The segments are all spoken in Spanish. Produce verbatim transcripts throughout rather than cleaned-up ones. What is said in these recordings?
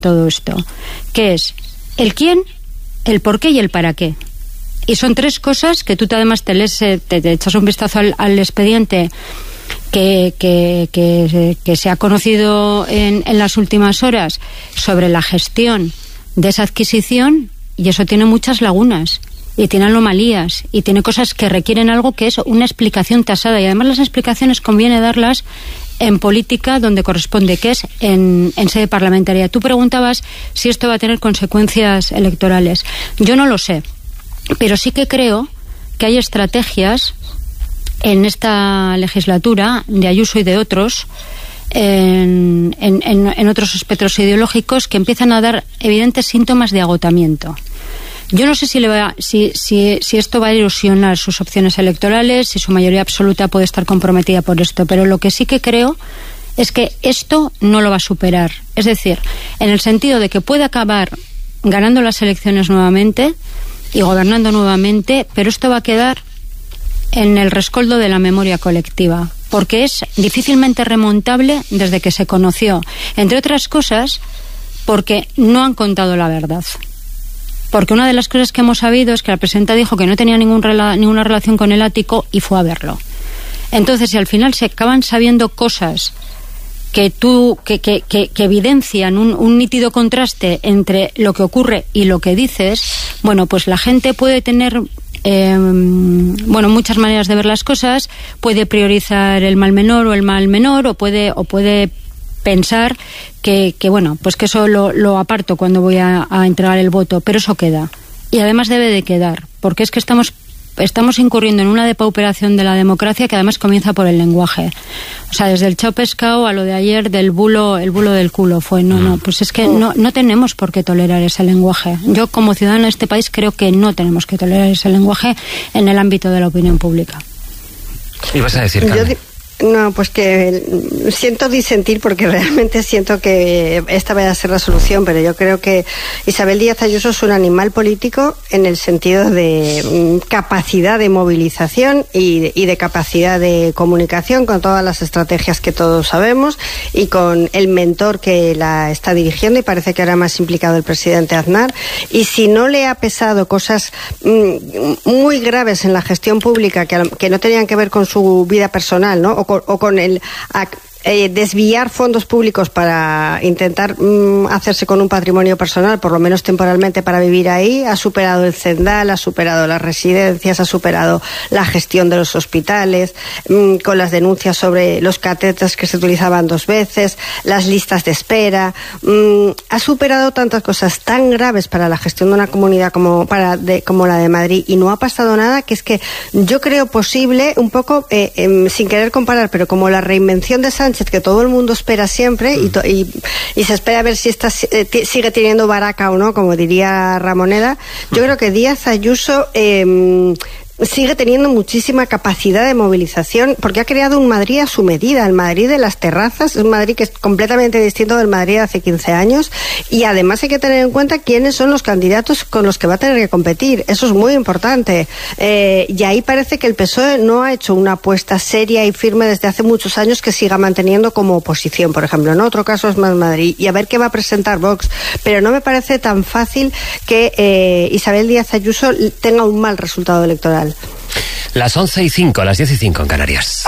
todo esto, que es el quién, el por qué y el para qué. Y son tres cosas que tú te, además te lees, te, te echas un vistazo al, al expediente que, que, que, que se ha conocido en, en las últimas horas sobre la gestión de esa adquisición, y eso tiene muchas lagunas y tiene anomalías y tiene cosas que requieren algo que es una explicación tasada, y además las explicaciones conviene darlas en política donde corresponde, que es en, en sede parlamentaria. Tú preguntabas si esto va a tener consecuencias electorales. Yo no lo sé, pero sí que creo que hay estrategias en esta legislatura de Ayuso y de otros en, en, en, en otros espectros ideológicos que empiezan a dar evidentes síntomas de agotamiento. Yo no sé si, le va, si, si, si esto va a erosionar sus opciones electorales, si su mayoría absoluta puede estar comprometida por esto, pero lo que sí que creo es que esto no lo va a superar. Es decir, en el sentido de que puede acabar ganando las elecciones nuevamente y gobernando nuevamente, pero esto va a quedar en el rescoldo de la memoria colectiva, porque es difícilmente remontable desde que se conoció, entre otras cosas porque no han contado la verdad. Porque una de las cosas que hemos sabido es que la presidenta dijo que no tenía ningún rela- ninguna relación con el ático y fue a verlo. Entonces, si al final se acaban sabiendo cosas que tú que, que, que, que evidencian un, un nítido contraste entre lo que ocurre y lo que dices, bueno, pues la gente puede tener eh, bueno, muchas maneras de ver las cosas, puede priorizar el mal menor o el mal menor, o puede o puede pensar que, que bueno, pues que eso lo, lo aparto cuando voy a, a entregar el voto, pero eso queda. Y además debe de quedar, porque es que estamos estamos incurriendo en una depauperación de la democracia que además comienza por el lenguaje. O sea, desde el chao pescado a lo de ayer del bulo, el bulo del culo fue, no, no, pues es que no, no tenemos por qué tolerar ese lenguaje. Yo como ciudadana de este país creo que no tenemos que tolerar ese lenguaje en el ámbito de la opinión pública. ¿Y vas a decir, Carmen? No, pues que siento disentir porque realmente siento que esta va a ser la solución, pero yo creo que Isabel Díaz Ayuso es un animal político en el sentido de capacidad de movilización y de, y de capacidad de comunicación con todas las estrategias que todos sabemos y con el mentor que la está dirigiendo, y parece que ahora más implicado el presidente Aznar. Y si no le ha pesado cosas mm, muy graves en la gestión pública que, que no tenían que ver con su vida personal, ¿no? O o con el eh, desviar fondos públicos para intentar mm, hacerse con un patrimonio personal, por lo menos temporalmente, para vivir ahí, ha superado el Cendal, ha superado las residencias, ha superado la gestión de los hospitales, mm, con las denuncias sobre los catéteres que se utilizaban dos veces, las listas de espera, mm, ha superado tantas cosas tan graves para la gestión de una comunidad como para de, como la de Madrid, y no ha pasado nada, que es que yo creo posible, un poco eh, eh, sin querer comparar, pero como la reinvención de Sánchez, que todo el mundo espera siempre, y, to- y, y se espera a ver si esta eh, t- sigue teniendo baraca o no, como diría Ramoneda. Yo creo que Díaz Ayuso eh, sigue teniendo muchísima capacidad de movilización, porque ha creado un Madrid a su medida, el Madrid de las terrazas, un Madrid que es completamente distinto del Madrid de hace quince años, y además hay que tener en cuenta quiénes son los candidatos con los que va a tener que competir. Eso es muy importante. Eh, y ahí parece que el P S O E no ha hecho una apuesta seria y firme desde hace muchos años que siga manteniendo como oposición, por ejemplo. En otro caso es Más Madrid, y a ver qué va a presentar Vox. Pero no me parece tan fácil que eh, Isabel Díaz Ayuso tenga un mal resultado electoral. Las once y cinco, las diez y cinco en Canarias.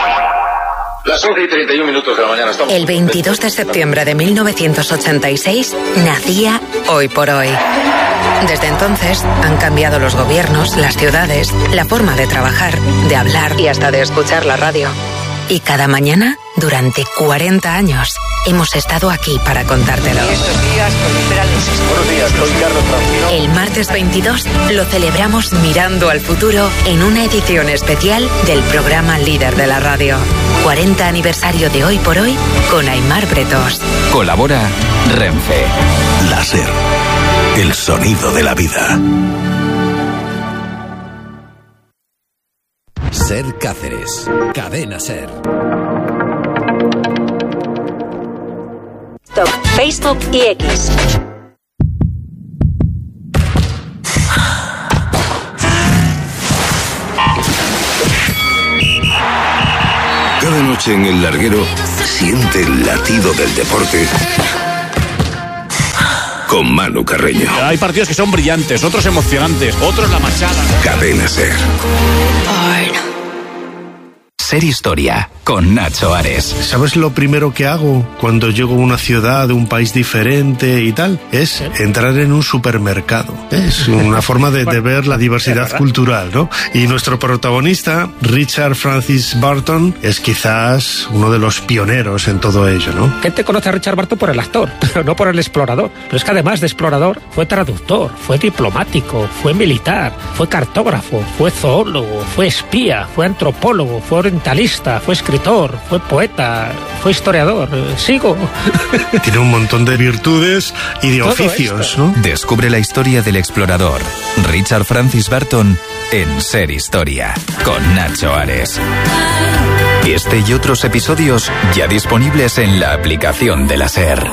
Las once y treinta y un minutos de la mañana estamos. El veintidós de septiembre de mil novecientos ochenta y seis nacía Hoy por Hoy. Desde entonces han cambiado los gobiernos, las ciudades, la forma de trabajar, de hablar y hasta de escuchar la radio. Y cada mañana, durante cuarenta años, hemos estado aquí para contártelo. Estos días proliferan los Buenos días, soy Carlos Francino. El martes veintidós lo celebramos mirando al futuro en una edición especial del programa líder de la radio. cuarenta aniversario de Hoy por Hoy con Aimar Bretos. Colabora Renfe. Láser. El sonido de la vida. Ser Cáceres. Cadena Ser. Facebook y X. Cada noche en el larguero siente el latido del deporte con Manu Carreño. Hay partidos que son brillantes, otros emocionantes, otros la machada. Cadena Ser. Ser Historia, con Nacho Ares. ¿Sabes lo primero que hago cuando llego a una ciudad de un país diferente y tal? Es entrar en un supermercado. Es una forma de, de ver la diversidad cultural, ¿no? Y nuestro protagonista, Richard Francis Burton, es quizás uno de los pioneros en todo ello, ¿no? Gente conoce a Richard Burton por el actor, pero no por el explorador. Pero es que además de explorador, fue traductor, fue diplomático, fue militar, fue cartógrafo, fue zoólogo, fue espía, fue antropólogo, fue orientalista, fue escritor, fue poeta, fue historiador. Sigo. Tiene un montón de virtudes y de oficios, ¿no? Descubre la historia del explorador Richard Francis Burton en Ser Historia, con Nacho Ares. Este y otros episodios ya disponibles en la aplicación de la SER.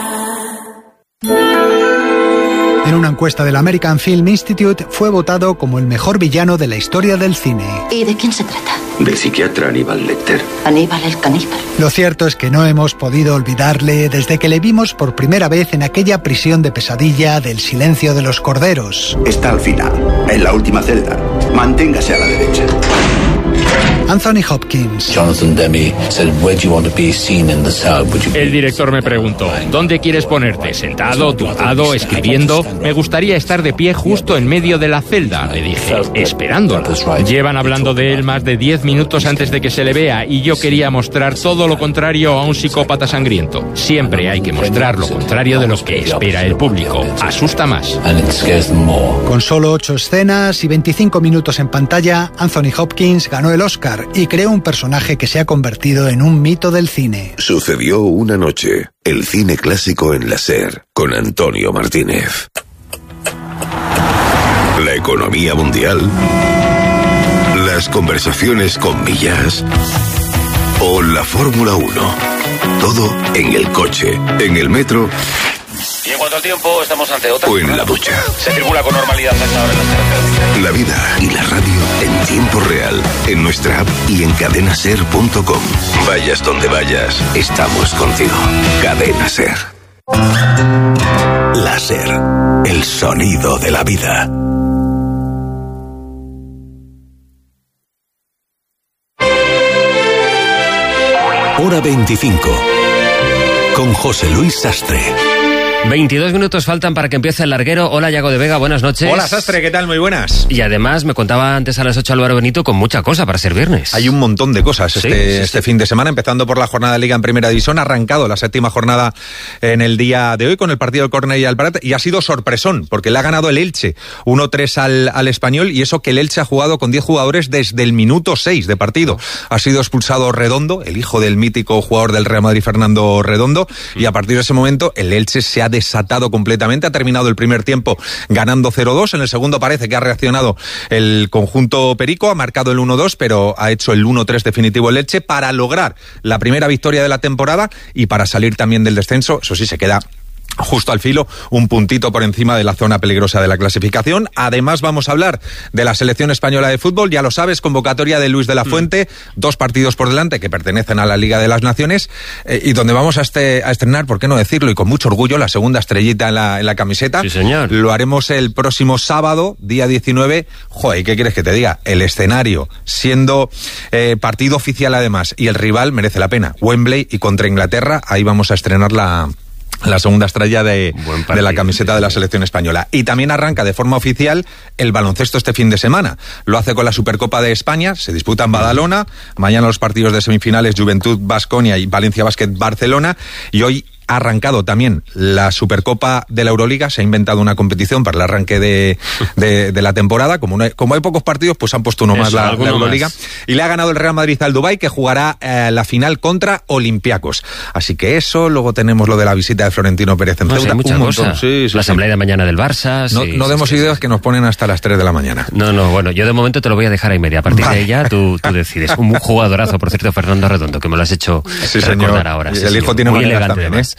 En una encuesta del American Film Institute fue votado como el mejor villano de la historia del cine. ¿Y de quién se trata? Del psiquiatra Aníbal Lecter. Aníbal el caníbal. Lo cierto es que no hemos podido olvidarle desde que le vimos por primera vez en aquella prisión de pesadilla del Silencio de los Corderos. Está al final, en la última celda. Manténgase a la derecha. Anthony Hopkins. Jonathan Demme said, "Where do you want to be seen in the cell? Would you be-" El director me preguntó, ¿dónde quieres ponerte? ¿Sentado, tumbado, escribiendo? Me gustaría estar de pie justo en medio de la celda, le dije, esperándolo. Llevan hablando de él más de diez minutos antes de que se le vea y yo quería mostrar todo lo contrario a un psicópata sangriento. Siempre hay que mostrar lo contrario de lo que espera el público. Asusta más. Con solo ocho escenas y veinticinco minutos en pantalla, Anthony Hopkins ganó el Oscar y creó un personaje que se ha convertido en un mito del cine. Sucedió una noche, el cine clásico en la SER, con Antonio Martínez. La economía mundial, las conversaciones con Millas o la Fórmula uno. Todo en el coche, en el metro. Y en cuanto al tiempo, estamos ante otra. O en la ducha. Se circula con normalidad a esta hora en las carreteras. La vida y la radio en tiempo real, en nuestra app y en cadena ser punto com. Vayas donde vayas, estamos contigo. Cadena Ser. La SER, el sonido de la vida. Hora veinticinco. Con José Luis Sastre. veintidós minutos faltan para que empiece el larguero. Hola, Yago de Vega, buenas noches. Hola, Sastre, ¿qué tal? Muy buenas. Y además, me contaba antes a las ocho Álvaro Benito con mucha cosa para ser viernes. Hay un montón de cosas este, sí, sí, sí. este fin de semana, empezando por la jornada de Liga en Primera División. Ha arrancado la séptima jornada en el día de hoy con el partido del Cornellà al Prat y ha sido sorpresón, porque le ha ganado el Elche uno tres al, al Español, y eso que el Elche ha jugado con diez jugadores desde el minuto seis de partido. Ha sido expulsado Redondo, el hijo del mítico jugador del Real Madrid, Fernando Redondo, y a partir de ese momento el Elche se ha desatado completamente. Ha terminado el primer tiempo ganando cero dos. En el segundo parece que ha reaccionado el conjunto perico, ha marcado el uno dos, pero ha hecho el uno tres definitivo el Elche para lograr la primera victoria de la temporada y para salir también del descenso. Eso sí, se queda justo al filo, un puntito por encima de la zona peligrosa de la clasificación. Además, vamos a hablar de la selección española de fútbol. Ya lo sabes, convocatoria de Luis de la Fuente, mm. dos partidos por delante que pertenecen a la Liga de las Naciones, eh, y donde vamos a, este, a estrenar, por qué no decirlo, y con mucho orgullo, la segunda estrellita en la, en la camiseta. Sí, señor. Lo haremos el próximo sábado, día diecinueve. Joder, ¿qué quieres que te diga? El escenario, siendo eh, partido oficial además, y el rival merece la pena. Wembley y contra Inglaterra, ahí vamos a estrenar la... la segunda estrella de, partido, de la camiseta sí, de la selección española. Y también arranca de forma oficial el baloncesto este fin de semana. Lo hace con la Supercopa de España, se disputa en Badalona. Mañana los partidos de semifinales, Juventud Baskonia y Valencia Basket Barcelona. Y hoy ha arrancado también la Supercopa de la Euroliga. Se ha inventado una competición para el arranque de, de, de la temporada. Como, no hay, como hay pocos partidos, pues han puesto uno Eso, más la, la Euroliga. Más. Y le ha ganado el Real Madrid al Dubái, que jugará eh, la final contra Olympiacos. Así que eso, luego tenemos lo de la visita de Florentino Pérez en no, Ceuta. Hay muchas cosas. Sí, sí, la asamblea sí. de mañana del Barça. No, sí, no sí, demos sí, ideas sí. que nos ponen hasta las tres de la mañana. No, no, bueno, yo de momento te lo voy a dejar ahí media. A partir vale. de ella, tú, tú decides. Un jugadorazo, por cierto, Fernando Redondo, que me lo has hecho sí, recordar señor. ahora. Y sí, el hijo señor. tiene muy maneras elegante también, además.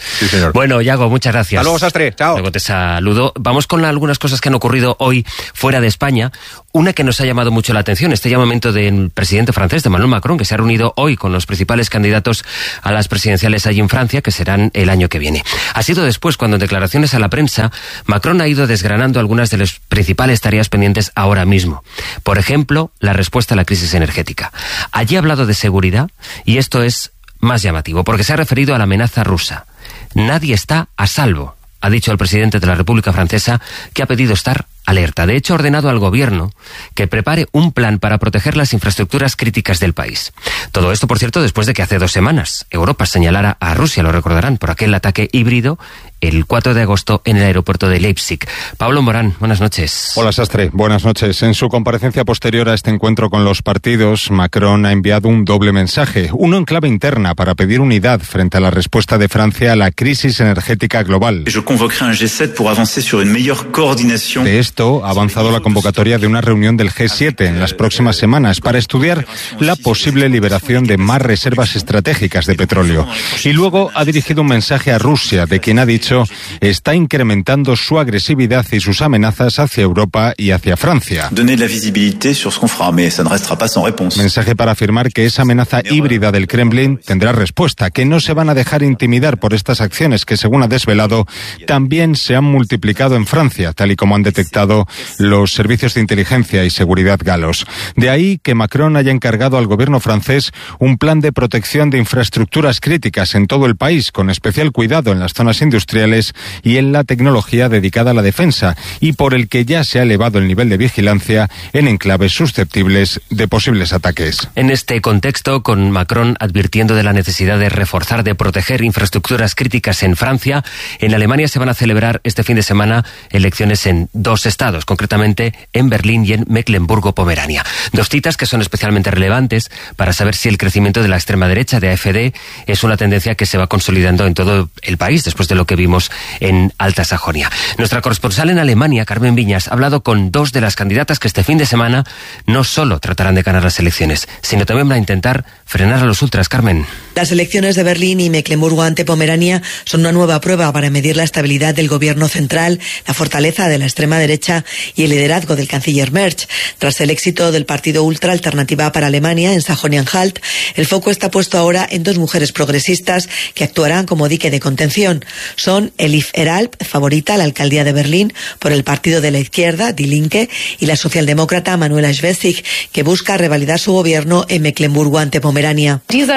Sí, señor. Bueno, Yago, muchas gracias. Hasta luego, Sastre. Chao. Luego te saludo. Vamos con algunas cosas que han ocurrido hoy fuera de España. Una que nos ha llamado mucho la atención, este llamamiento del presidente francés, de Emmanuel Macron, que se ha reunido hoy con los principales candidatos a las presidenciales allí en Francia, que serán el año que viene. Ha sido después cuando en declaraciones a la prensa, Macron ha ido desgranando algunas de las principales tareas pendientes ahora mismo. Por ejemplo, la respuesta a la crisis energética. Allí ha hablado de seguridad y esto es más llamativo, porque se ha referido a la amenaza rusa. Nadie está a salvo, ha dicho el presidente de la República Francesa, que ha pedido estar alerta. De hecho, ha ordenado al gobierno que prepare un plan para proteger las infraestructuras críticas del país. Todo esto, por cierto, después de que hace dos semanas Europa señalara a Rusia, lo recordarán, por aquel ataque híbrido el cuatro de agosto en el aeropuerto de Leipzig. Pablo Morán, buenas noches. Hola, Sastre, buenas noches. En su comparecencia posterior a este encuentro con los partidos, Macron ha enviado un doble mensaje, uno en clave interna para pedir unidad frente a la respuesta de Francia a la crisis energética global. Je convoquerai un G siete pour avancer sur une meilleure coordination. De esto ha avanzado la convocatoria de una reunión del G siete en las próximas semanas para estudiar la posible liberación de más reservas estratégicas de petróleo. Y luego ha dirigido un mensaje a Rusia, de quien ha dicho está incrementando su agresividad y sus amenazas hacia Europa y hacia Francia. Donner de la visibilité sur ce qu'on fera, mais ça ne restera pas sans réponse. Mensaje para afirmar que esa amenaza híbrida del Kremlin tendrá respuesta, que no se van a dejar intimidar por estas acciones que, según ha desvelado, también se han multiplicado en Francia, tal y como han detectado los servicios de inteligencia y seguridad galos. De ahí que Macron haya encargado al gobierno francés un plan de protección de infraestructuras críticas en todo el país, con especial cuidado en las zonas industriales y en la tecnología dedicada a la defensa, y por el que ya se ha elevado el nivel de vigilancia en enclaves susceptibles de posibles ataques. En este contexto, con Macron advirtiendo de la necesidad de reforzar, de proteger infraestructuras críticas en Francia, en Alemania se van a celebrar este fin de semana elecciones en dos estados, concretamente en Berlín y en Mecklemburgo-Pomerania. Dos citas que son especialmente relevantes para saber si el crecimiento de la extrema derecha de A F D es una tendencia que se va consolidando en todo el país, después de lo que vimos en Alta Sajonia. Nuestra corresponsal en Alemania, Carmen Viñas, ha hablado con dos de las candidatas que este fin de semana no solo tratarán de ganar las elecciones, sino también van a intentar frenar a los ultras. Carmen. Las elecciones de Berlín y Mecklemburgo ante Pomerania son una nueva prueba para medir la estabilidad del gobierno central, la fortaleza de la extrema derecha y el liderazgo del canciller Merz. Tras el éxito del partido ultra Alternativa para Alemania en Sajonia-Anhalt, el foco está puesto ahora en dos mujeres progresistas que actuarán como dique de contención. Son Elif Eralp, favorita a la alcaldía de Berlín por el partido de la izquierda, Die Linke, y la socialdemócrata Manuela Schwesig, que busca revalidar su gobierno en Mecklemburgo ante Pomerania.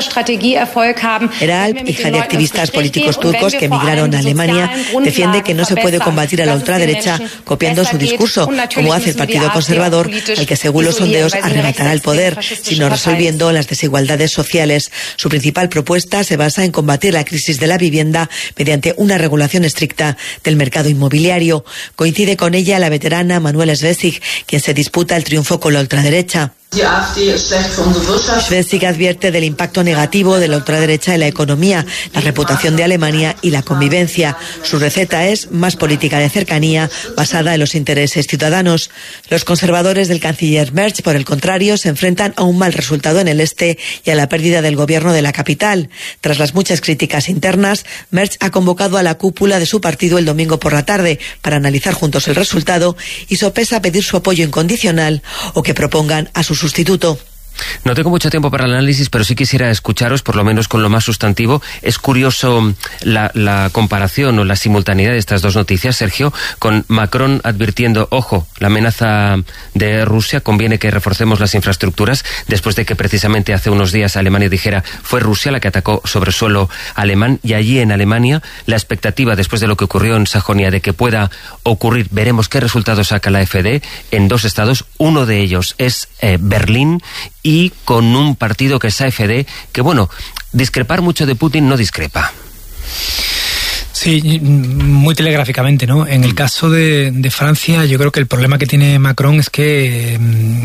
Eralp, hija de activistas políticos turcos que emigraron a Alemania, defiende que no se puede combatir a la ultraderecha copiando su discurso, como hace el Partido Conservador, al que según los sondeos arrebatará el poder, sino resolviendo las desigualdades sociales. Su principal propuesta se basa en combatir la crisis de la vivienda mediante una regulación estricta del mercado inmobiliario. Coincide con ella la veterana Manuela Schwesig, quien se disputa el triunfo con la ultraderecha. Schwesig advierte del impacto negativo de la ultraderecha en la economía, la reputación de Alemania y la convivencia. Su receta es más política de cercanía basada en los intereses ciudadanos. Los conservadores del canciller Merz, por el contrario, se enfrentan a un mal resultado en el este y a la pérdida del gobierno de la capital. Tras las muchas críticas internas, Merz ha convocado a la cúpula de su partido el domingo por la tarde para analizar juntos el resultado y sopesa pedir su apoyo incondicional o que propongan a su sustituto. No tengo mucho tiempo para el análisis, pero sí quisiera escucharos, por lo menos con lo más sustantivo. Es curioso la, la comparación o la simultaneidad de estas dos noticias, Sergio, con Macron advirtiendo, ojo, la amenaza de Rusia, conviene que reforcemos las infraestructuras, después de que precisamente hace unos días Alemania dijera, fue Rusia la que atacó sobre suelo alemán, y allí en Alemania la expectativa, después de lo que ocurrió en Sajonia, de que pueda ocurrir, veremos qué resultados saca la A F D en dos estados, uno de ellos es eh, Berlín, y con un partido que es A F D, que bueno, discrepar mucho de Putin no discrepa. Sí, muy telegráficamente, ¿no? En el caso de, de Francia, yo creo que el problema que tiene Macron es que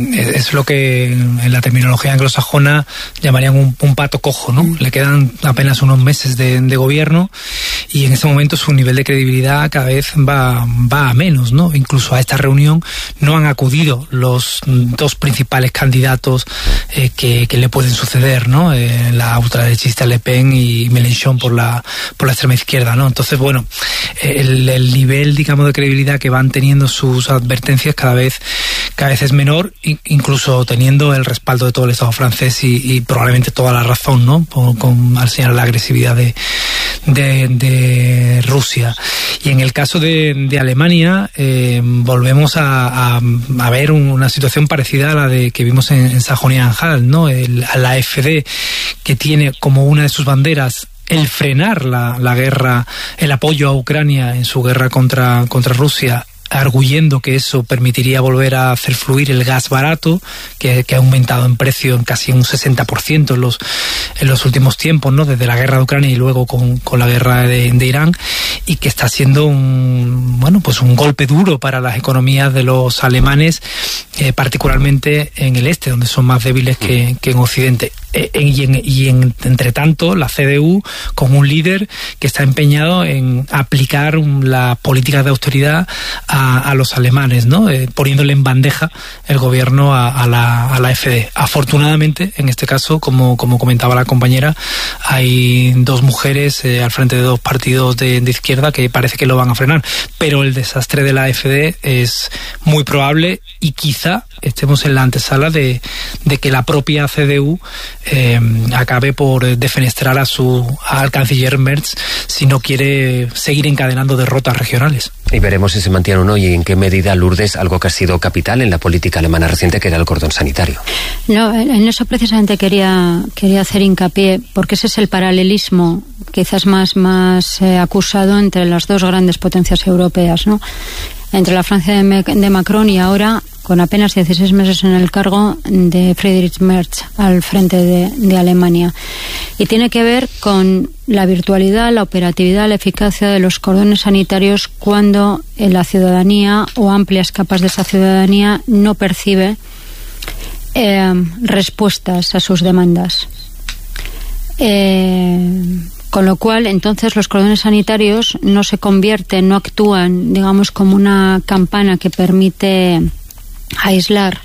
es lo que en la terminología anglosajona llamarían un, un pato cojo, ¿no? Le quedan apenas unos meses de, de gobierno y en este momento su nivel de credibilidad cada vez va, va a menos, ¿no? Incluso a esta reunión no han acudido los dos principales candidatos eh, que, que le pueden suceder, ¿no? Eh, la ultraderechista Le Pen y Mélenchon por la, por la extrema izquierda, ¿no? Entonces, bueno, el, el nivel, digamos, de credibilidad que van teniendo sus advertencias cada vez, cada vez es menor, incluso teniendo el respaldo de todo el Estado francés y, y probablemente toda la razón, ¿no? Por, con, al señalar la agresividad de, de, de Rusia. Y en el caso de, de Alemania, eh, volvemos a, a, a ver una situación parecida a la de que vimos en, en Sajonia-Anhalt, ¿no? El, a la AfD, que tiene como una de sus banderas el frenar la, la guerra, el apoyo a Ucrania en su guerra contra, contra Rusia, arguyendo que eso permitiría volver a hacer fluir el gas barato, que, que ha aumentado en precio en casi un sesenta por ciento en los, en los últimos tiempos, ¿no? Desde la guerra de Ucrania y luego con, con la guerra de, de Irán, y que está siendo un, bueno, pues un golpe duro para las economías de los alemanes, eh, particularmente en el este, donde son más débiles que, que en Occidente. Eh, y, en, y en, entre tanto, la C D U, con un líder que está empeñado en aplicar un, la política de austeridad a, a los alemanes, ¿no? Eh, poniéndole en bandeja el gobierno a, a, la, a la AfD. Afortunadamente, en este caso, como, como comentaba la compañera, hay dos mujeres eh, al frente de dos partidos de, de izquierda que parece que lo van a frenar, pero el desastre de la AfD es muy probable y quizá estemos en la antesala de, de que la propia C D U eh, acabe por defenestrar a su al canciller Merz si no quiere seguir encadenando derrotas regionales. Y veremos si se mantiene o no y en qué medida, Lourdes, algo que ha sido capital en la política alemana reciente, que era el cordón sanitario. No, en eso precisamente quería quería hacer hincapié, porque ese es el paralelismo quizás más, más eh, acusado entre las dos grandes potencias europeas, ¿no? Entre la Francia de, de Macron y ahora, con apenas dieciséis meses en el cargo, de Friedrich Merz al frente de, de Alemania. Y tiene que ver con la virtualidad, la operatividad, la eficacia de los cordones sanitarios cuando la ciudadanía o amplias capas de esa ciudadanía no percibe eh, respuestas a sus demandas. Eh... Con lo cual, entonces, los cordones sanitarios no se convierten, no actúan, digamos, como una campana que permite aislar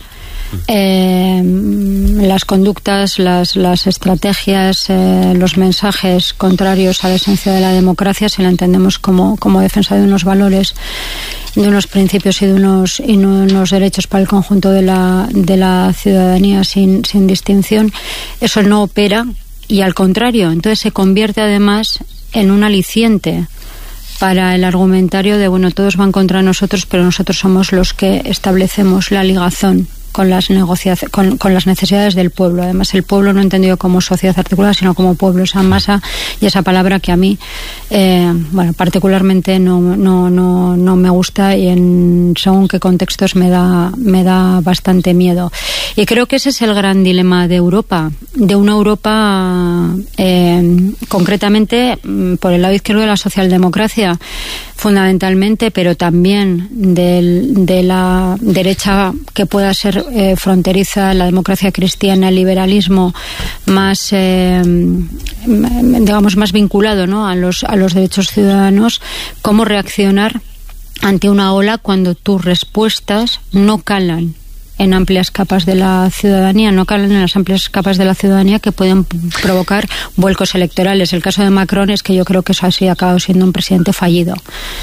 eh, las conductas, las, las estrategias, eh, los mensajes contrarios a la esencia de la democracia, si la entendemos como, como defensa de unos valores, de unos principios y de unos, y unos derechos para el conjunto de la, de la ciudadanía sin, sin distinción. Eso no opera. Y al contrario, entonces se convierte además en un aliciente para el argumentario de, bueno, todos van contra nosotros, pero nosotros somos los que establecemos la ligazón con las negociaciones, con, con las necesidades del pueblo. Además, el pueblo no entendido como sociedad articulada, sino como pueblo, esa masa y esa palabra que a mí, eh, bueno, particularmente no, no, no, no me gusta y en según qué contextos me da, me da bastante miedo. Y creo que ese es el gran dilema de Europa, de una Europa, eh, concretamente por el lado izquierdo de la socialdemocracia, fundamentalmente, pero también del, de la derecha que pueda ser eh, fronteriza, la democracia cristiana, el liberalismo más, eh, digamos, más vinculado, ¿no?, a los, a los derechos ciudadanos. Cómo reaccionar ante una ola cuando tus respuestas no calan en amplias capas de la ciudadanía, no calan en las amplias capas de la ciudadanía que pueden provocar vuelcos electorales. El caso de Macron es que yo creo que eso así ha acabado siendo un presidente fallido.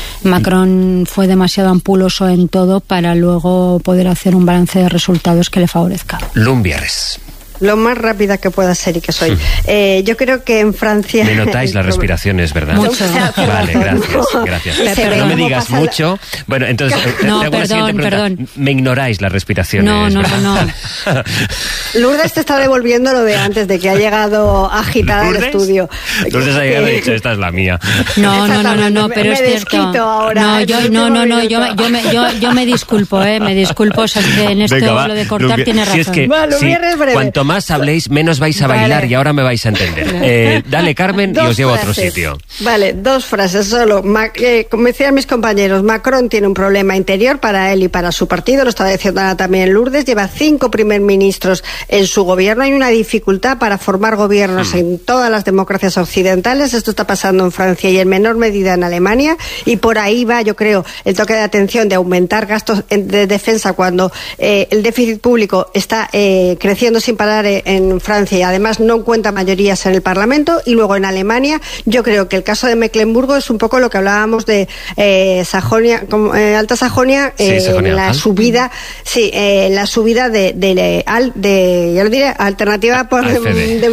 Macron fue demasiado ampuloso en todo para luego poder hacer un balance de resultados que le favorezca. Lumbieres. Lo más rápida que pueda ser y que soy. Eh, yo creo que en Francia... Me notáis las respiraciones, ¿verdad? Mucho. Vale, gracias, gracias. Pero no me digas mucho. La... Bueno, entonces... No, perdón, perdón. Me ignoráis las respiraciones, No, no, ¿verdad? no, no. Lourdes te está devolviendo lo de antes, de que ha llegado agitada al estudio. Lourdes ha llegado y ha dicho, esta es la mía. No, no, no, no, no, pero me es cierto. Ahora, no, yo, no, no, no, yo, yo, me, yo, yo me disculpo, eh, me disculpo, o sea, que en esto Venga, va, lo de cortar Lumbie... tiene razón. Si es que, va, si, es breve. cuanto más más habléis, menos vais a bailar vale. y ahora me vais a entender. Eh, dale, Carmen, dos y os llevo frases. a otro sitio. Vale, dos frases solo. Ma eh, como decían mis compañeros, Macron tiene un problema interior para él y para su partido, lo estaba diciendo también Lourdes, lleva cinco primer ministros en su gobierno, hay una dificultad para formar gobiernos mm. en todas las democracias occidentales, esto está pasando en Francia y en menor medida en Alemania, y por ahí va, yo creo, el toque de atención de aumentar gastos de defensa cuando eh, el déficit público está eh, creciendo sin parar en Francia y además no encuentra mayorías en el Parlamento. Y luego en Alemania yo creo que el caso de Mecklemburgo es un poco lo que hablábamos de eh, Sajonia, como, eh, Alta Sajonia, eh, sí, Sajonia, la subida sí, eh, la subida de, de, de, de ya lo diré, alternativa por de, de,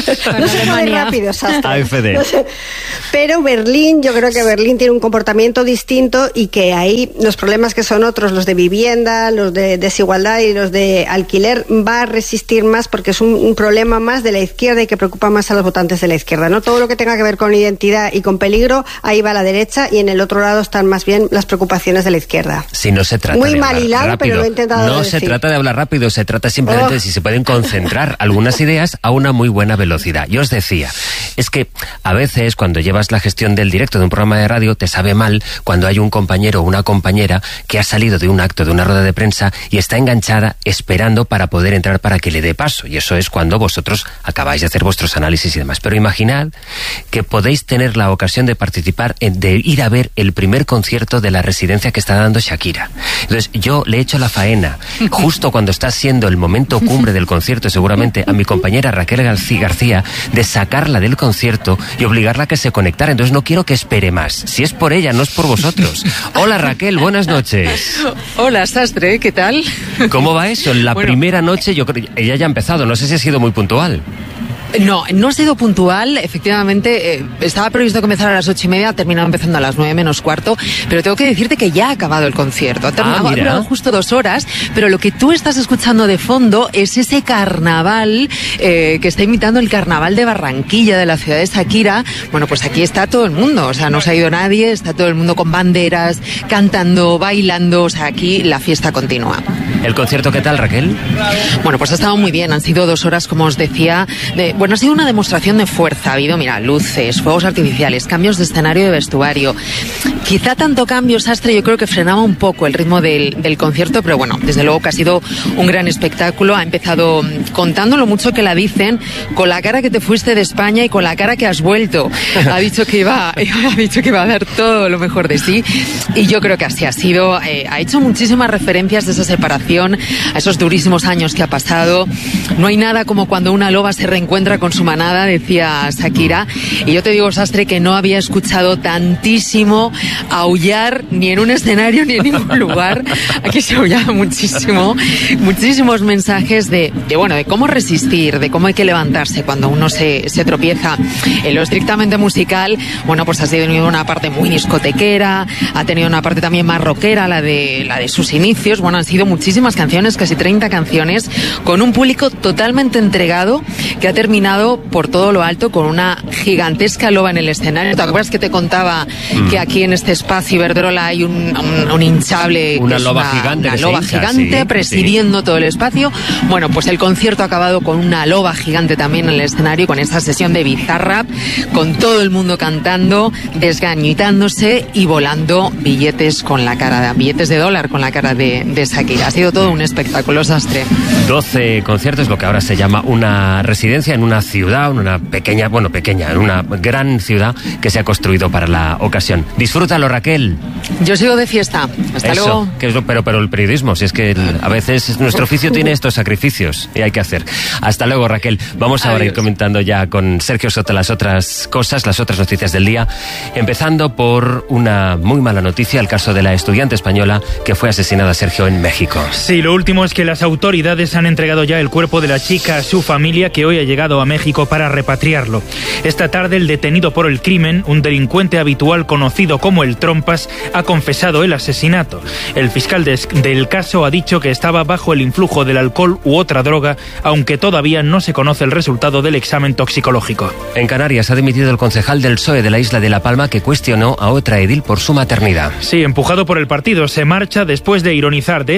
no sé muy rápido, A F D. No sé. Pero Berlín, yo creo que Berlín tiene un comportamiento distinto y que ahí los problemas que son otros, los de vivienda, los de desigualdad y los de alquiler, va a resistir más porque es un, un problema más de la izquierda y que preocupa más a los votantes de la izquierda, ¿no? Todo lo que tenga que ver con identidad y con peligro, ahí va la derecha y en el otro lado están más bien las preocupaciones de la izquierda. Si no se trata Muy de mal hilado, rápido. pero lo he intentado No decir. se trata de hablar rápido, se trata simplemente oh. de si se pueden concentrar algunas ideas a una muy buena velocidad. Yo os decía, es que a veces cuando llevas la gestión del directo de un programa de radio te sabe mal cuando hay un compañero o una compañera que ha salido de un acto, de una rueda de prensa y está enganchada esperando para poder entrar para que le dé paso. Y eso es cuando vosotros acabáis de hacer vuestros análisis y demás. Pero imaginad que podéis tener la ocasión de participar, en, de ir a ver el primer concierto de la residencia que está dando Shakira. Entonces yo le he hecho la faena justo cuando está siendo el momento cumbre del concierto, seguramente a mi compañera Raquel García, de sacarla del concierto y obligarla a que se conectara. Entonces no quiero que espere más. Si es por ella, no es por vosotros. Hola Raquel, buenas noches. Hola Sastre, ¿qué tal? ¿Cómo va eso? La bueno, primera noche, yo creo ella ya ha empezado, no sé si ha sido muy puntual. No, no ha sido puntual, efectivamente, eh, estaba previsto comenzar a las ocho y media, ha terminado empezando a las nueve menos cuarto, pero tengo que decirte que ya ha acabado el concierto, ha terminado, ah, ha durado justo dos horas, pero lo que tú estás escuchando de fondo es ese carnaval eh, que está imitando el carnaval de Barranquilla, de la ciudad de Shakira. Bueno, pues aquí está todo el mundo, o sea, no se ha ido nadie, está todo el mundo con banderas, cantando, bailando, o sea, aquí la fiesta continúa. ¿El concierto qué tal, Raquel? Bueno, pues ha estado muy bien, han sido dos horas, como os decía, de... Bueno, ha sido una demostración de fuerza. Ha habido, mira, luces, fuegos artificiales, cambios de escenario y de vestuario. Quizá tanto cambio, Sastre, yo creo que frenaba un poco el ritmo del, del concierto, pero bueno, desde luego que ha sido un gran espectáculo. Ha empezado contando lo mucho que la dicen, con la cara que te fuiste de España y con la cara que has vuelto. Ha dicho que iba, ha dicho que iba a dar todo lo mejor de sí. Y yo creo que así ha sido. Eh, ha hecho muchísimas referencias de esa separación, a esos durísimos años que ha pasado. No hay nada como cuando una loba se reencuentra con su manada, decía Shakira, y yo te digo, Sastre, que no había escuchado tantísimo aullar ni en un escenario ni en ningún lugar. Aquí se aullaba muchísimo, muchísimos mensajes de, de bueno, de cómo resistir, de cómo hay que levantarse cuando uno se, se tropieza. En lo estrictamente musical, bueno, pues ha tenido una parte muy discotequera, ha tenido una parte también más rockera, la de, la de sus inicios. Bueno, han sido muchísimas canciones, casi treinta canciones, con un público totalmente entregado, que ha terminado por todo lo alto con una gigantesca loba en el escenario. ¿Te acuerdas que te contaba mm. que aquí en este espacio Iberdrola hay un, un, un hinchable, una que loba es una, gigante, una que loba hincha, gigante sí, presidiendo sí. todo el espacio? Bueno, pues el concierto ha acabado con una loba gigante también en el escenario, con esta sesión de Bizarrap, con todo el mundo cantando, desgañitándose y volando billetes con la cara de, billetes de dólar con la cara de, de Shakira. Ha sido todo un espectáculo, Sastre. doce conciertos, lo que ahora se llama una residencia en una ciudad, en una pequeña, bueno, pequeña, en una gran ciudad que se ha construido para la ocasión. Disfrútalo, Raquel. Yo sigo de fiesta. Hasta Eso, luego. Que es lo, pero, pero el periodismo, si es que el, a veces nuestro oficio tiene estos sacrificios y hay que hacer. Hasta luego, Raquel. Vamos ahora a ir comentando ya con Sergio Soto las otras cosas, las otras noticias del día, empezando por una muy mala noticia, el caso de la estudiante española que fue asesinada, Sergio, en México. Sí, lo último es que las autoridades han entregado ya el cuerpo de la chica a su familia, que hoy ha llegado a México para repatriarlo. Esta tarde el detenido por el crimen, un delincuente habitual conocido como el Trompas, ha confesado el asesinato. El fiscal de, del caso ha dicho que estaba bajo el influjo del alcohol u otra droga, aunque todavía no se conoce el resultado del examen toxicológico. En Canarias ha dimitido el concejal del P S O E de la isla de La Palma, que cuestionó a otra edil por su maternidad. Sí, empujado por el partido, se marcha después de ironizar de esta forma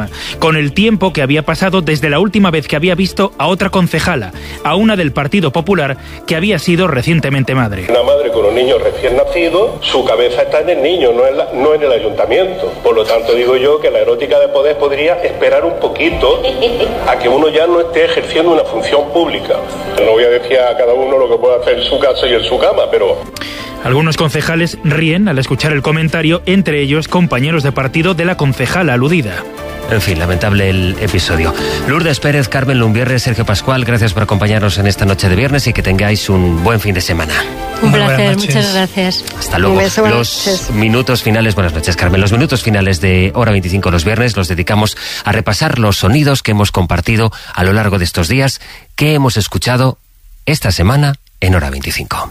forma, con el tiempo que había pasado desde la última vez que había visto a otra concejala, a una del Partido Popular que había sido recientemente madre. Una madre con un niño recién nacido, su cabeza está en el niño, no en, la, no en el ayuntamiento. Por lo tanto, digo yo que la erótica de poder podría esperar un poquito a que uno ya no esté ejerciendo una función pública. No voy a decir a cada uno lo que puede hacer en su casa y en su cama, pero... Algunos concejales ríen al escuchar el comentario, entre ellos compañeros de partido de la concejala aludida. En fin, lamentable el episodio. Lourdes Pérez, Carmen Lumbierre, Sergio Pascual, gracias por acompañarnos en esta noche de viernes y que tengáis un buen fin de semana. Un placer, muchas gracias. Hasta luego. Beso, los minutos finales, buenas noches, Carmen. Los minutos finales de Hora veinticinco los viernes los dedicamos a repasar los sonidos que hemos compartido a lo largo de estos días, que hemos escuchado esta semana en Hora veinticinco.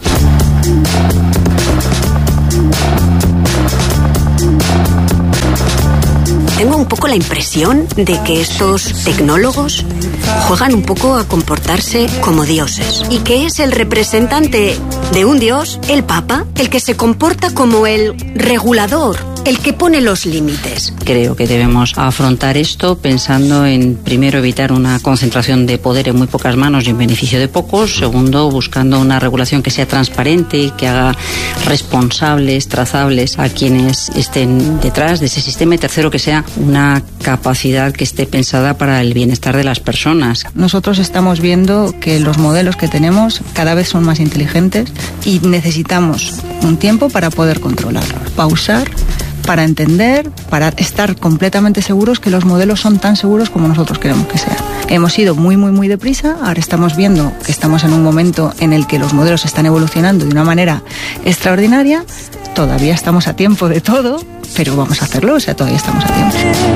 Tengo un poco la impresión de que estos tecnólogos juegan un poco a comportarse como dioses y que es el representante de un dios, el Papa, el que se comporta como el regulador, el que pone los límites. Creo que debemos afrontar esto pensando en, primero, evitar una concentración de poder en muy pocas manos y en beneficio de pocos. Segundo, buscando una regulación que sea transparente y que haga responsables, trazables a quienes estén detrás de ese sistema. Y tercero, que sea una capacidad que esté pensada para el bienestar de las personas. Nosotros estamos viendo que los modelos que tenemos cada vez son más inteligentes y necesitamos un tiempo para poder controlarlos. Pausar, para entender, para estar completamente seguros que los modelos son tan seguros como nosotros queremos que sean. Hemos ido muy, muy, muy deprisa. Ahora estamos viendo que estamos en un momento en el que los modelos están evolucionando de una manera extraordinaria. Todavía estamos a tiempo de todo, pero vamos a hacerlo, o sea, todavía estamos a tiempo.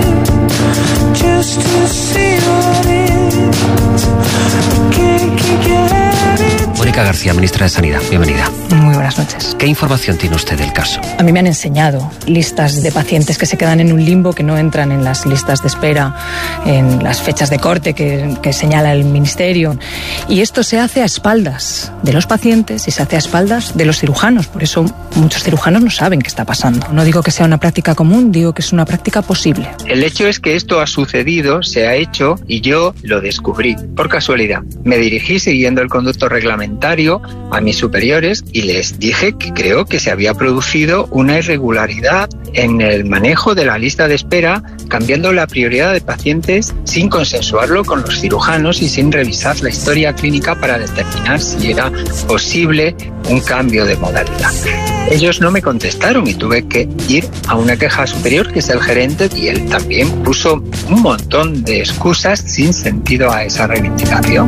Mónica García, ministra de Sanidad, bienvenida. Muy buenas noches. ¿Qué información tiene usted del caso? A mí me han enseñado listas de pacientes que se quedan en un limbo, que no entran en las listas de espera, en las fechas de corte que, que señala el Ministerio. Y esto se hace a espaldas de los pacientes y se hace a espaldas de los cirujanos. Por eso muchos cirujanos no saben qué está pasando. No digo que sea una práctica común, digo que es una práctica posible. El hecho es que esto ha sucedido, se ha hecho y yo lo descubrí por casualidad. Me dirigí siguiendo el conducto reglamentario a mis superiores y les dije que creo que se había producido una irregularidad en el manejo de la lista de espera, cambiando la prioridad de pacientes sin consensuarlo con los cirujanos y sin revisar la historia clínica para determinar si era posible un cambio de modalidad. Ellos no me contestaron y tuve que ir a una queja superior, que es el gerente, y él también puso un montón de excusas sin sentido a esa reivindicación.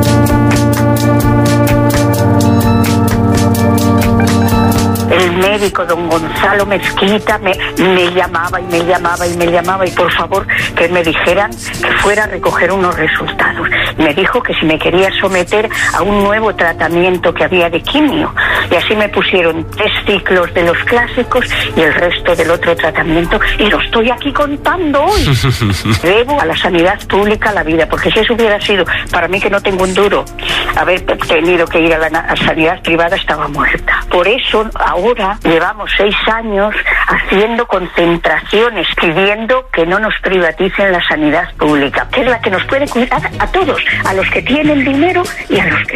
El médico don Gonzalo Mezquita me, me llamaba y me llamaba y me llamaba y por favor que me dijeran que fuera a recoger unos resultados. Me dijo que si me quería someter a un nuevo tratamiento que había de quimio, y así me pusieron tres ciclos de los clásicos y el resto del otro tratamiento, y lo estoy aquí contando hoy. Debo a la sanidad pública la vida, porque si eso hubiera sido para mí, que no tengo un duro, haber tenido que ir a la a sanidad privada, estaba muerta. Por eso ahora llevamos seis años haciendo concentraciones pidiendo que no nos privaticen la sanidad pública, que es la que nos puede cuidar a todos, a los que tienen dinero y a los que